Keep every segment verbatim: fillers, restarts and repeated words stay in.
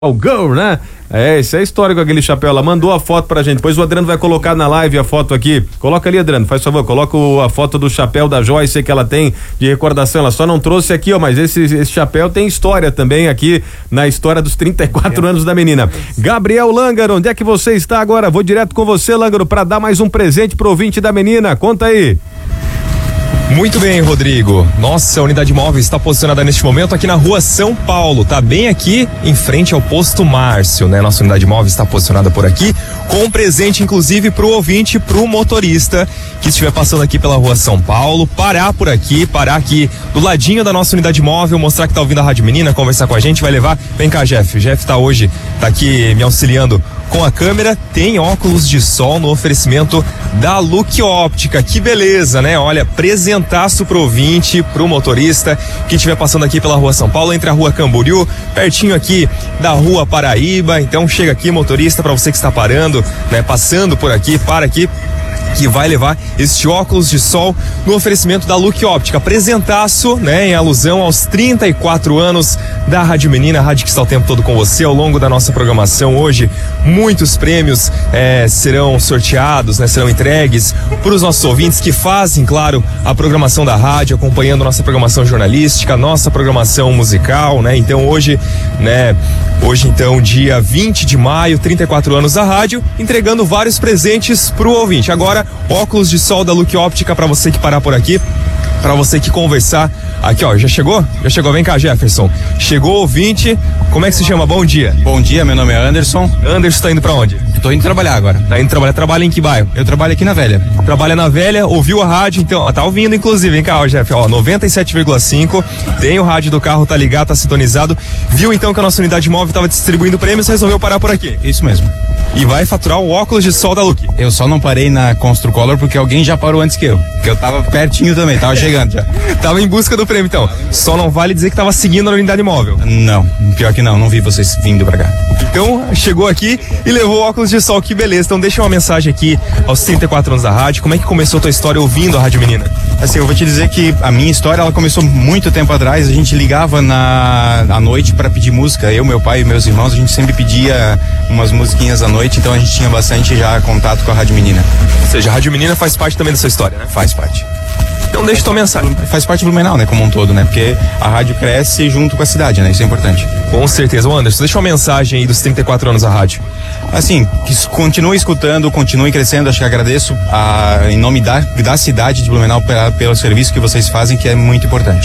O Girl, né? É, isso é histórico, aquele chapéu. Ela mandou a foto pra gente. Depois o Adriano vai colocar na live a foto aqui. Coloca ali, Adriano, faz favor. Coloca o, a foto do chapéu da Joyce que ela tem de recordação. Ela só não trouxe aqui, ó, mas esse, esse chapéu tem história também aqui na história dos trinta e quatro é. anos da menina. Gabriel Lângaro, onde é que você está agora? Vou direto com você, Lângaro, pra dar mais um presente pro ouvinte da menina. Conta aí. Muito bem, Rodrigo. Nossa unidade móvel está posicionada neste momento aqui na rua São Paulo, tá bem aqui em frente ao posto Márcio, né? Nossa unidade móvel está posicionada por aqui, com um presente inclusive pro ouvinte, pro motorista que estiver passando aqui pela rua São Paulo, parar por aqui, parar aqui do ladinho da nossa unidade móvel, mostrar que tá ouvindo a Rádio Menina, conversar com a gente, vai levar. Vem cá, Jeff. O Jeff tá hoje, tá aqui me auxiliando com a câmera. Tem óculos de sol no oferecimento da Look Óptica. Que beleza, né? Olha, presentaço pro ouvinte, pro motorista que estiver passando aqui pela rua São Paulo, entre a rua Camboriú, pertinho aqui da rua Paraíba. Então chega aqui, motorista, para você que está parando, né? Passando por aqui, para aqui, que vai levar este óculos de sol no oferecimento da Look Óptica. Presentaço, né, em alusão aos trinta e quatro anos da Rádio Menina, a rádio que está o tempo todo com você ao longo da nossa programação. Hoje, muitos prêmios é, serão sorteados, né, serão entregues para os nossos ouvintes que fazem, claro, a programação da rádio, acompanhando nossa programação jornalística, nossa programação musical, né? Então hoje, né, hoje então, dia vinte de maio, trinta e quatro anos da rádio, entregando vários presentes pro ouvinte. Agora, óculos de sol da Look Óptica para você que parar por aqui, para você que conversar. Aqui, ó, já chegou? Já chegou, vem cá, Jefferson. Chegou o ouvinte, como é que se chama? Bom dia. Bom dia, meu nome é Anderson. Anderson, tá indo pra onde? Eu tô indo trabalhar agora. Tá indo trabalhar, trabalha em que bairro? Eu trabalho aqui na Velha. Trabalha na Velha, ouviu a rádio, então, ó, tá ouvindo inclusive, vem cá, ó, Jeff, ó, noventa e sete vírgula cinco, tem o rádio do carro, tá ligado, tá sintonizado, viu então que a nossa unidade móvel tava distribuindo prêmios, resolveu parar por aqui. Isso mesmo. E vai faturar o óculos de sol da Look. Eu só não parei na Construcolor porque alguém já parou antes que eu, porque eu tava pertinho também, tava chegando já. Tava em busca do prêmio, então. Só não vale dizer que tava seguindo a unidade móvel. Não, pior que não, não vi vocês vindo pra cá. Então, chegou aqui e levou o óculos de sol, que beleza. Então deixa uma mensagem aqui aos trinta e quatro anos da rádio. Como é que começou a tua história ouvindo a Rádio Menina? Assim, eu vou te dizer que a minha história, ela começou muito tempo atrás. A gente ligava na à noite pra pedir música. Eu, meu pai e meus irmãos, a gente sempre pedia umas musiquinhas à noite, então a gente tinha bastante já contato com a Rádio Menina. Ou seja, a Rádio Menina faz parte também da sua história, né? Faz parte. Então deixa tua mensagem. Faz parte do Blumenau, né, como um todo, né? Porque a rádio cresce junto com a cidade, né? Isso é importante. Com certeza. Ô Anderson, deixa uma mensagem aí dos trinta e quatro anos da rádio. Assim, que continue escutando, continue crescendo. Acho que agradeço a, em nome da, da cidade de Blumenau pela, pelo serviço que vocês fazem, que é muito importante.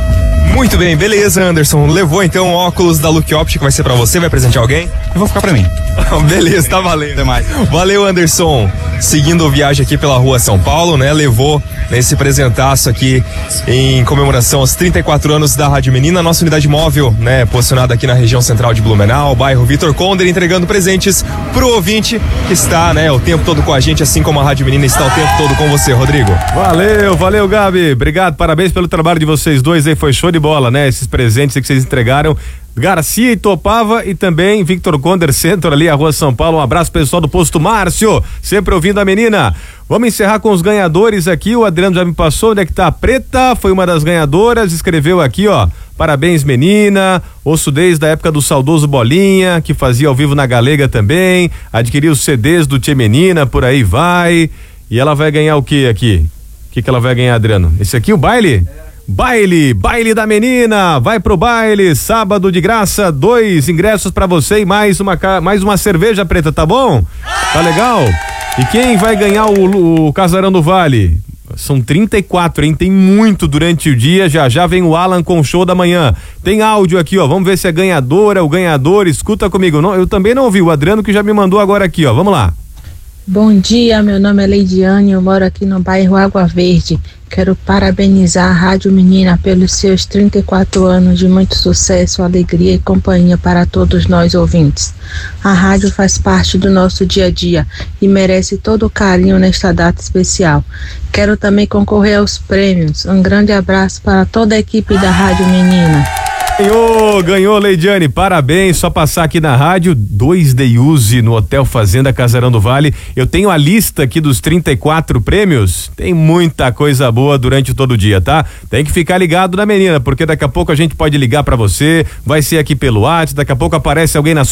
Muito bem, beleza, Anderson. Levou então o óculos da Look Óptica, vai ser pra você, vai presentear alguém? Eu vou ficar pra mim. Beleza, tá valendo. Até mais. Valeu, Anderson. Seguindo a viagem aqui pela rua São Paulo, né? Levou esse presentaço aqui em comemoração aos trinta e quatro anos da Rádio Menina, nossa unidade móvel, né? Posicionada aqui na região central de Blumenau, bairro Vitor Conder, entregando presentes pro ouvinte que está, né? O tempo todo com a gente, assim como a Rádio Menina está o tempo todo com você, Rodrigo. Valeu, valeu, Gabi. Obrigado, parabéns pelo trabalho de vocês dois aí, foi show de bola, né? Esses presentes que vocês entregaram. Garcia e Topava e também Victor Conder Centro ali, a rua São Paulo. Um abraço pessoal do posto Márcio, sempre ouvindo a menina. Vamos encerrar com os ganhadores aqui. O Adriano já me passou, onde é que tá? A Preta foi uma das ganhadoras, escreveu aqui, ó: parabéns, menina. Ouço desde a época do saudoso Bolinha, que fazia ao vivo na Galega também. Adquiriu os C Ds do Tchê Menina, por aí vai. E ela vai ganhar o que aqui? O que que ela vai ganhar, Adriano? Esse aqui, o baile? Baile, baile da menina, vai pro baile, sábado de graça, dois ingressos pra você e mais uma, mais uma cerveja, Preta, tá bom? Tá legal? E quem vai ganhar o, o Casarão do Vale? São trinta e quatro, hein? Tem muito durante o dia, já já vem o Alan com o show da manhã. Tem áudio aqui, ó, vamos ver se é ganhadora, o ganhador, escuta comigo. Não, eu também não ouvi, o Adriano que já me mandou agora aqui, ó, vamos lá. Bom dia, meu nome é Leidiane, eu moro aqui no bairro Água Verde. Quero parabenizar a Rádio Menina pelos seus trinta e quatro anos de muito sucesso, alegria e companhia para todos nós ouvintes. A rádio faz parte do nosso dia a dia e merece todo o carinho nesta data especial. Quero também concorrer aos prêmios. Um grande abraço para toda a equipe da Rádio Menina. Ganhou, ganhou, Leidiane, parabéns, só passar aqui na rádio, dois day use no Hotel Fazenda Casarão do Vale. Eu tenho a lista aqui dos trinta e quatro prêmios, tem muita coisa boa durante todo o dia, tá? Tem que ficar ligado na menina, porque daqui a pouco a gente pode ligar pra você, vai ser aqui pelo WhatsApp, daqui a pouco aparece alguém na